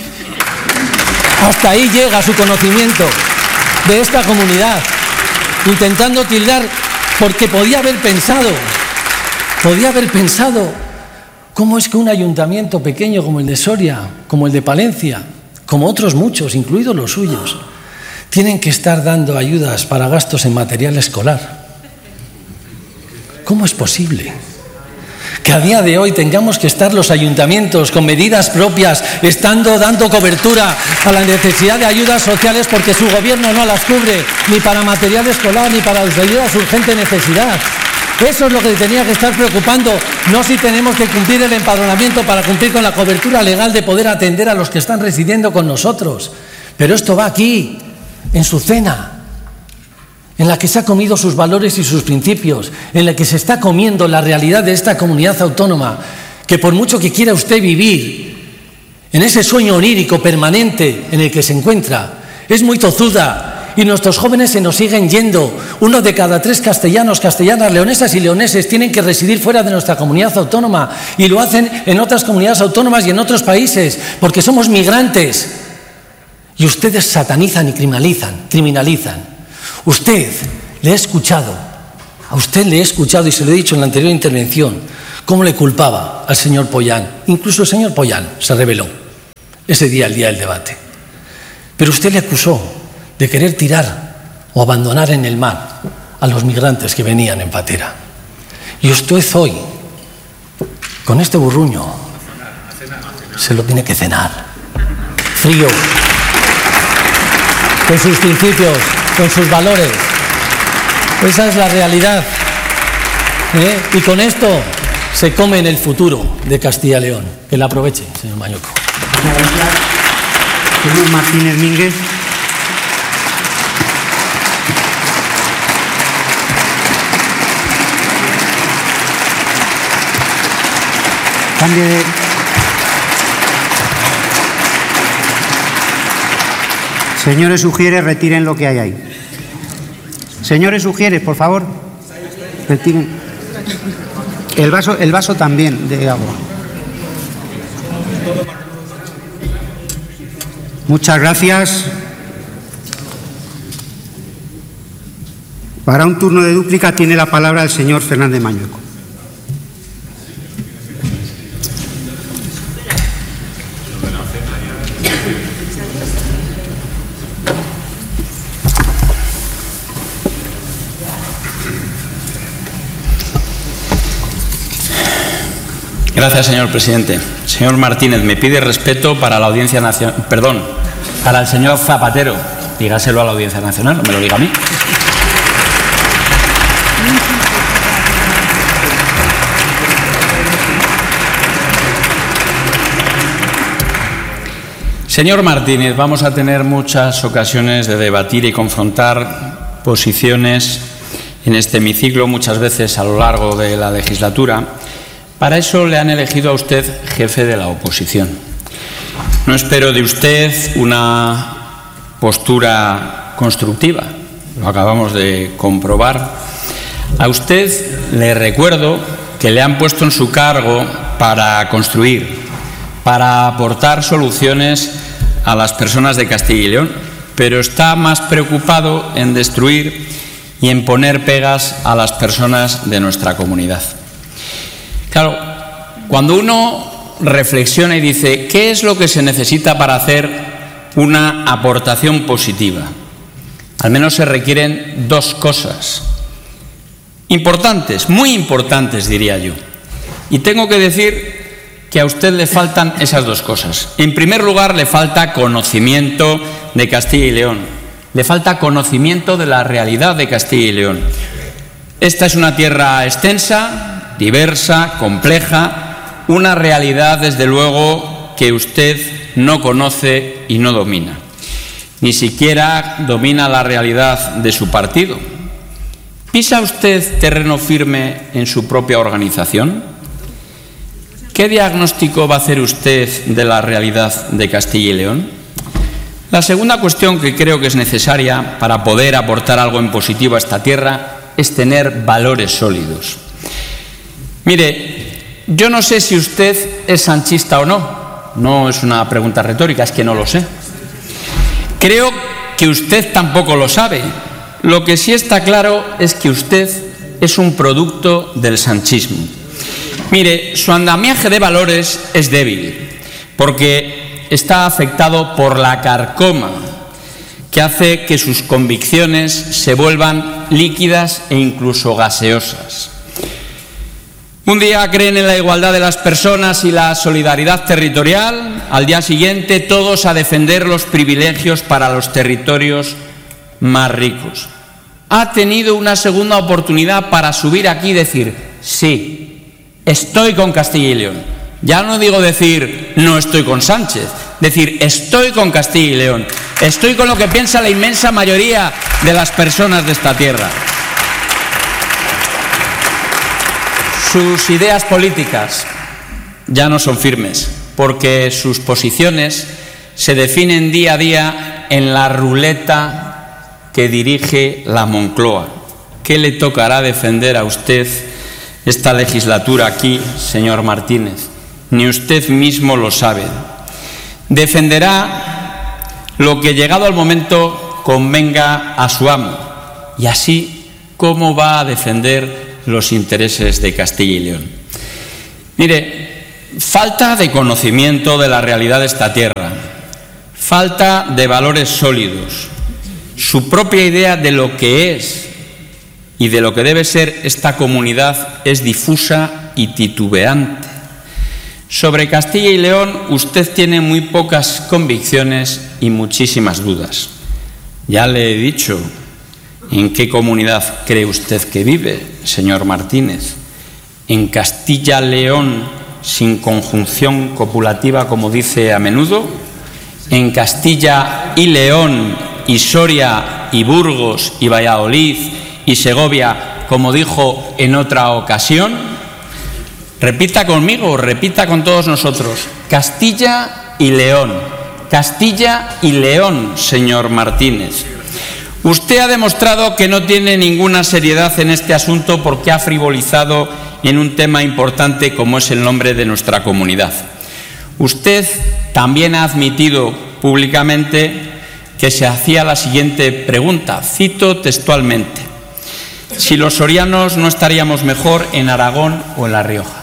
Hasta ahí llega su conocimiento de esta comunidad, intentando tildar, porque podía haber pensado, podía haber pensado, ¿cómo es que un ayuntamiento pequeño como el de Soria, como el de Palencia, como otros muchos, incluidos los suyos, tienen que estar dando ayudas para gastos en material escolar? ¿Cómo es posible que a día de hoy tengamos que estar los ayuntamientos con medidas propias, estando dando cobertura a la necesidad de ayudas sociales porque su gobierno no las cubre, ni para material escolar, ni para las ayudas de urgente necesidad? Eso es lo que tenía que estar preocupando, no si tenemos que cumplir el empadronamiento para cumplir con la cobertura legal de poder atender a los que están residiendo con nosotros. Pero esto va aquí, en su cena, en la que se ha comido sus valores y sus principios, en la que se está comiendo la realidad de esta comunidad autónoma, que por mucho que quiera usted vivir en ese sueño onírico permanente en el que se encuentra, es muy tozuda, y nuestros jóvenes se nos siguen yendo. Uno de cada tres castellanos, castellanas, leonesas y leoneses tienen que residir fuera de nuestra comunidad autónoma, y lo hacen en otras comunidades autónomas y en otros países, porque somos migrantes. Y ustedes satanizan y criminalizan, criminalizan. Usted le he escuchado, a usted le he escuchado, y se lo he dicho en la anterior intervención, cómo le culpaba al señor Pollán. Incluso el señor Pollán se rebeló ese día, el día del debate. Pero usted le acusó de querer tirar o abandonar en el mar a los migrantes que venían en patera. Y usted hoy, con este burruño, se lo tiene que cenar. Frío, con sus principios, con sus valores. Esa es la realidad. ¿Eh? Y con esto se come en el futuro de Castilla y León. Que la aproveche, señor Mañueco. Muchas gracias. Señor Martínez Mínguez. Cambie de... Señores Ujieres, retiren lo que hay ahí. Señores Ujieres, por favor, retiren. El vaso, el vaso también de agua. Muchas gracias. Para un turno de dúplica tiene la palabra el señor Fernández Mañueco. Gracias, señor presidente. Señor Martínez, me pide respeto para la Audiencia Nacional. Perdón, para el señor Zapatero. Dígaselo a la Audiencia Nacional, no me lo diga a mí. Señor Martínez, vamos a tener muchas ocasiones de debatir y confrontar posiciones en este hemiciclo, muchas veces a lo largo de la legislatura. Para eso le han elegido a usted jefe de la oposición. No espero de usted una postura constructiva, lo acabamos de comprobar. A usted le recuerdo que le han puesto en su cargo para construir, para aportar soluciones a las personas de Castilla y León, pero está más preocupado en destruir y en poner pegas a las personas de nuestra comunidad. Claro, cuando uno reflexiona y dice ¿qué es lo que se necesita para hacer una aportación positiva? Al menos se requieren dos cosas importantes, muy importantes diría yo. Y tengo que decir que a usted le faltan esas dos cosas. En primer lugar, le falta conocimiento de Castilla y León. Le falta conocimiento de la realidad de Castilla y León. Esta es una tierra extensa, diversa, compleja, una realidad, desde luego, que usted no conoce y no domina. Ni siquiera domina la realidad de su partido. ¿Pisa usted terreno firme en su propia organización? ¿Qué diagnóstico va a hacer usted de la realidad de Castilla y León? La segunda cuestión que creo que es necesaria para poder aportar algo en positivo a esta tierra es tener valores sólidos. Mire, yo no sé si usted es sanchista o no. No es una pregunta retórica, es que no lo sé. Creo que usted tampoco lo sabe. Lo que sí está claro es que usted es un producto del sanchismo. Mire, su andamiaje de valores es débil, porque está afectado por la carcoma que hace que sus convicciones se vuelvan líquidas e incluso gaseosas. Un día creen en la igualdad de las personas y la solidaridad territorial, al día siguiente todos a defender los privilegios para los territorios más ricos. Ha tenido una segunda oportunidad para subir aquí y decir, sí, estoy con Castilla y León. Ya no digo decir, no estoy con Sánchez, decir, estoy con Castilla y León, estoy con lo que piensa la inmensa mayoría de las personas de esta tierra. Sus ideas políticas ya no son firmes, porque sus posiciones se definen día a día en la ruleta que dirige la Moncloa. ¿Qué le tocará defender a usted esta legislatura aquí, señor Martínez? Ni usted mismo lo sabe. Defenderá lo que, llegado al momento, convenga a su amo. Y así, ¿cómo va a defender los intereses de Castilla y León? Mire, falta de conocimiento de la realidad de esta tierra, falta de valores sólidos, su propia idea de lo que es y de lo que debe ser esta comunidad es difusa y titubeante. Sobre Castilla y León usted tiene muy pocas convicciones y muchísimas dudas. Ya le he dicho en qué comunidad cree usted que vive, señor Martínez. En Castilla-León sin conjunción copulativa, como dice a menudo. En Castilla y León y Soria y Burgos y Valladolid y Segovia, como dijo en otra ocasión. Repita conmigo, repita con todos nosotros. Castilla y León. Castilla y León, señor Martínez. Usted ha demostrado que no tiene ninguna seriedad en este asunto porque ha frivolizado en un tema importante como es el nombre de nuestra comunidad. Usted también ha admitido públicamente que se hacía la siguiente pregunta, cito textualmente: si los sorianos no estaríamos mejor en Aragón o en La Rioja.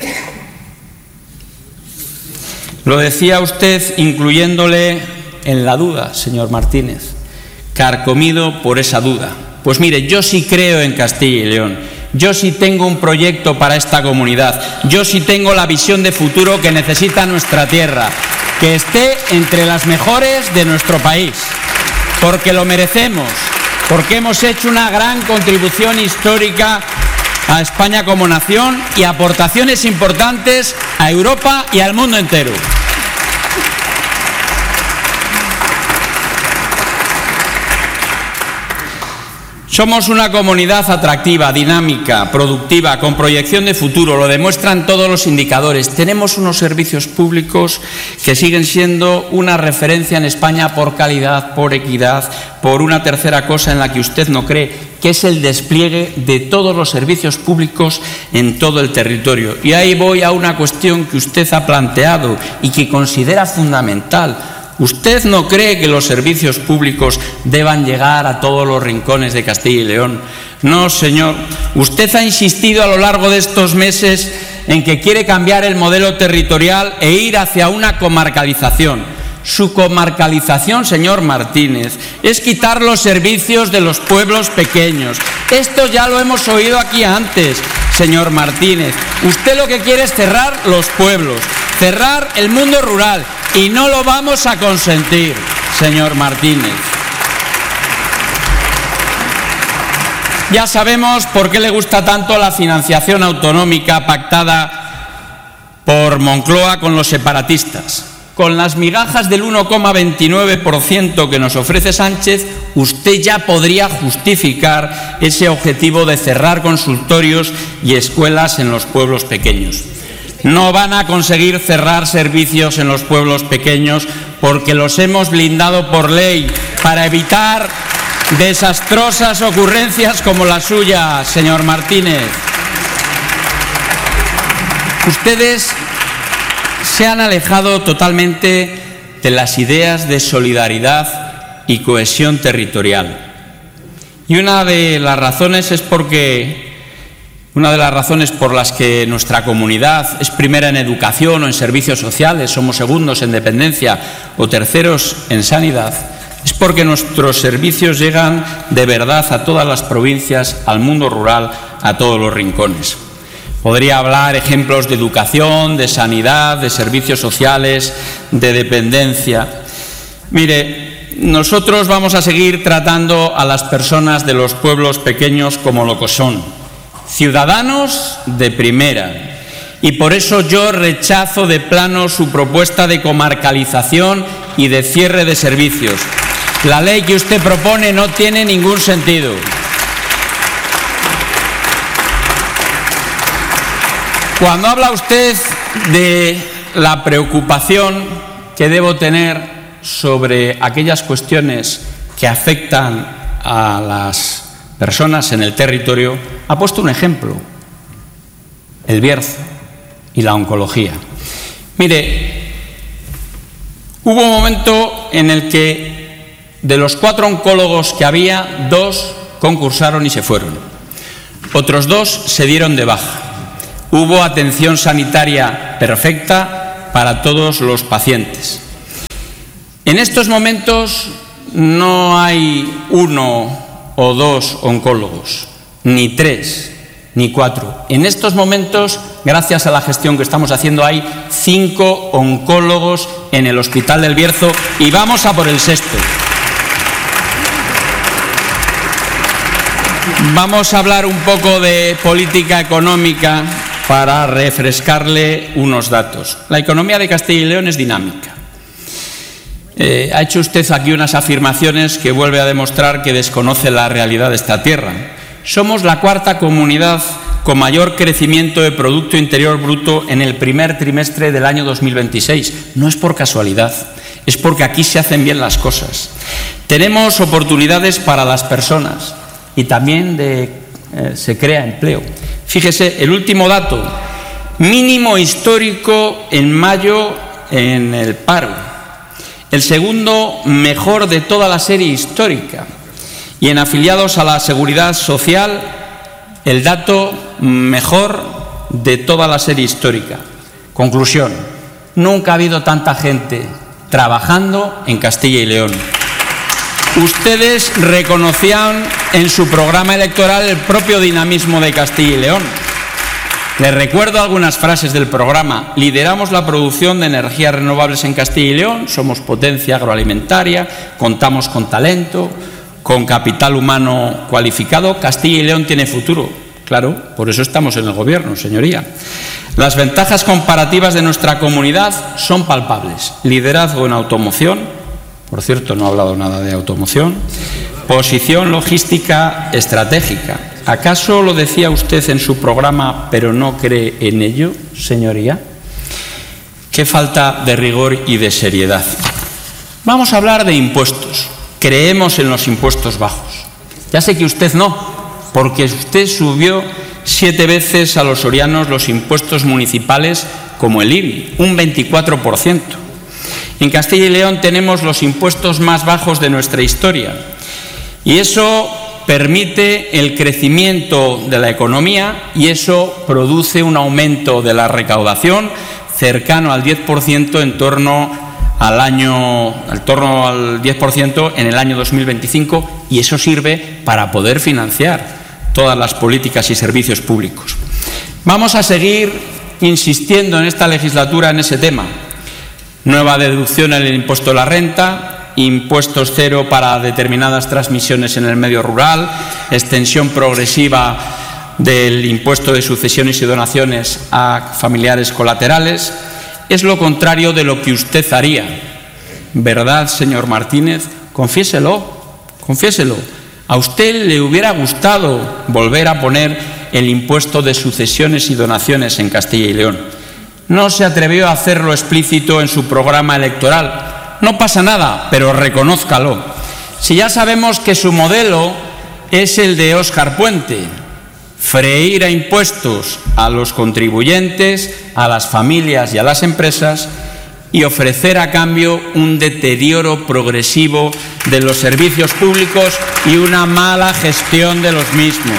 Lo decía usted incluyéndole en la duda, señor Martínez, carcomido por esa duda. Pues mire, yo sí creo en Castilla y León, yo sí tengo un proyecto para esta comunidad, yo sí tengo la visión de futuro que necesita nuestra tierra, que esté entre las mejores de nuestro país, porque lo merecemos, porque hemos hecho una gran contribución histórica a España como nación y aportaciones importantes a Europa y al mundo entero. Somos una comunidad atractiva, dinámica, productiva, con proyección de futuro, lo demuestran todos los indicadores. Tenemos unos servicios públicos que siguen siendo una referencia en España por calidad, por equidad, por una tercera cosa en la que usted no cree, que es el despliegue de todos los servicios públicos en todo el territorio. Y ahí voy a una cuestión que usted ha planteado y que considera fundamental. ¿Usted no cree que los servicios públicos deban llegar a todos los rincones de Castilla y León? No, señor. Usted ha insistido a lo largo de estos meses en que quiere cambiar el modelo territorial e ir hacia una comarcalización. Su comarcalización, señor Martínez, es quitar los servicios de los pueblos pequeños. Esto ya lo hemos oído aquí antes, señor Martínez. Usted lo que quiere es cerrar los pueblos, cerrar el mundo rural, y no lo vamos a consentir, señor Martínez. Ya sabemos por qué le gusta tanto la financiación autonómica pactada por Moncloa con los separatistas. Con las migajas del uno coma veintinueve por ciento que nos ofrece Sánchez, usted ya podría justificar ese objetivo de cerrar consultorios y escuelas en los pueblos pequeños. No van a conseguir cerrar servicios en los pueblos pequeños porque los hemos blindado por ley para evitar desastrosas ocurrencias como la suya, señor Martínez. Ustedes se han alejado totalmente de las ideas de solidaridad y cohesión territorial. Y una de las razones es porque Una de las razones por las que nuestra comunidad es primera en educación o en servicios sociales, somos segundos en dependencia o terceros en sanidad, es porque nuestros servicios llegan de verdad a todas las provincias, al mundo rural, a todos los rincones. Podría hablar ejemplos de educación, de sanidad, de servicios sociales, de dependencia. Mire, nosotros vamos a seguir tratando a las personas de los pueblos pequeños como lo que son, ciudadanos de primera, y por eso yo rechazo de plano su propuesta de comarcalización y de cierre de servicios. La ley que usted propone no tiene ningún sentido. Cuando habla usted de la preocupación que debo tener sobre aquellas cuestiones que afectan a las personas en el territorio, ha puesto un ejemplo: el Bierzo y la oncología. Mire, hubo un momento en el que de los cuatro oncólogos que había, dos concursaron y se fueron. Otros dos se dieron de baja. Hubo atención sanitaria perfecta para todos los pacientes. En estos momentos no hay uno o dos oncólogos, ni tres, ni cuatro. En estos momentos, gracias a la gestión que estamos haciendo, hay cinco oncólogos en el Hospital del Bierzo y vamos a por el sexto. Vamos a hablar un poco de política económica para refrescarle unos datos. La economía de Castilla y León es dinámica. Eh, ha hecho usted aquí unas afirmaciones que vuelve a demostrar que desconoce la realidad de esta tierra. Somos la cuarta comunidad con mayor crecimiento de Producto Interior Bruto en el primer trimestre del año dos mil veintiséis. No es por casualidad, es porque aquí se hacen bien las cosas. Tenemos oportunidades para las personas y también de, eh, se crea empleo. Fíjese, el último dato, mínimo histórico en mayo en el paro. El segundo mejor de toda la serie histórica. Y en afiliados a la Seguridad Social, el dato mejor de toda la serie histórica. Conclusión, nunca ha habido tanta gente trabajando en Castilla y León. Ustedes reconocían en su programa electoral el propio dinamismo de Castilla y León. Les recuerdo algunas frases del programa. Lideramos la producción de energías renovables en Castilla y León, somos potencia agroalimentaria, contamos con talento, con capital humano cualificado. Castilla y León tiene futuro. Claro, por eso estamos en el Gobierno, señoría. Las ventajas comparativas de nuestra comunidad son palpables. Liderazgo en automoción, por cierto, no ha hablado nada de automoción. Posición logística estratégica. ¿Acaso lo decía usted en su programa, pero no cree en ello, señoría? Qué falta de rigor y de seriedad. Vamos a hablar de impuestos. Creemos en los impuestos bajos. Ya sé que usted no, porque usted subió siete veces a los sorianos los impuestos municipales como el I B I, un veinticuatro por ciento. En Castilla y León tenemos los impuestos más bajos de nuestra historia y eso permite el crecimiento de la economía y eso produce un aumento de la recaudación cercano al diez por ciento en torno al año, en torno al diez por ciento en el año dos mil veinticinco y eso sirve para poder financiar todas las políticas y servicios públicos. Vamos a seguir insistiendo en esta legislatura en ese tema. Nueva deducción en el impuesto de la renta, impuestos cero para determinadas transmisiones en el medio rural, extensión progresiva del impuesto de sucesiones y donaciones a familiares colaterales. Es lo contrario de lo que usted haría. ¿Verdad, señor Martínez? Confiéselo, confiéselo. ¿A usted le hubiera gustado volver a poner el impuesto de sucesiones y donaciones en Castilla y León? No se atrevió a hacerlo explícito en su programa electoral. No pasa nada, pero reconózcalo. Si ya sabemos que su modelo es el de Óscar Puente, freír a impuestos a los contribuyentes, a las familias y a las empresas y ofrecer a cambio un deterioro progresivo de los servicios públicos y una mala gestión de los mismos.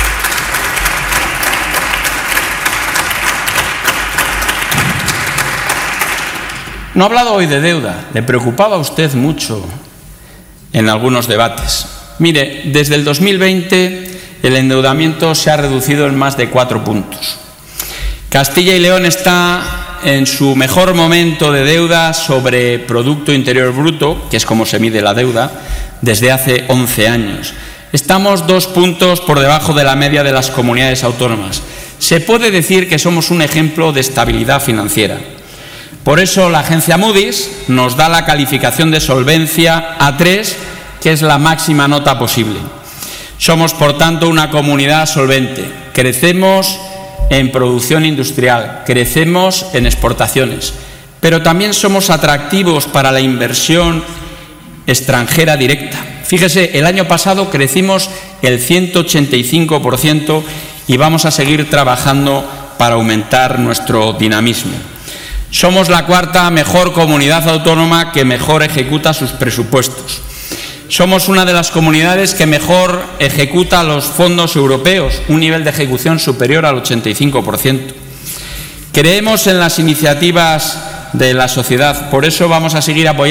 No ha hablado hoy de deuda. Le preocupaba a usted mucho en algunos debates. Mire, desde el dos mil veinte el endeudamiento se ha reducido en más de cuatro puntos. Castilla y León está en su mejor momento de deuda sobre Producto Interior Bruto, que es como se mide la deuda, desde hace once años. Estamos dos puntos por debajo de la media de las comunidades autónomas. Se puede decir que somos un ejemplo de estabilidad financiera. Por eso la agencia Moody's nos da la calificación de solvencia A tres, que es la máxima nota posible. Somos, por tanto, una comunidad solvente. Crecemos en producción industrial, crecemos en exportaciones, pero también somos atractivos para la inversión extranjera directa. Fíjese, el año pasado crecimos el ciento ochenta y cinco por ciento y vamos a seguir trabajando para aumentar nuestro dinamismo. Somos la cuarta mejor comunidad autónoma que mejor ejecuta sus presupuestos. Somos una de las comunidades que mejor ejecuta los fondos europeos, un nivel de ejecución superior al ochenta y cinco por ciento. Creemos en las iniciativas de la sociedad, por eso vamos a seguir apoyando